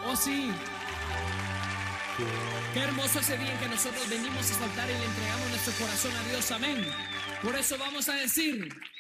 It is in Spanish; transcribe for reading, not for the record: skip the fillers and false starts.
Oh sí. Qué hermoso ese día en que nosotros venimos a saltar y le entregamos nuestro corazón a Dios. Amén. Por eso vamos a decir...